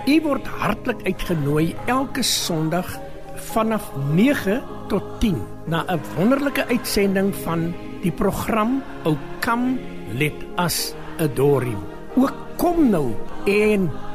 U word hartlik uitgenooi elke Sondag vanaf 9 tot 10 na 'n wonderlike uitsending van die program O Come Let Us Adore Him. Ook kom nou en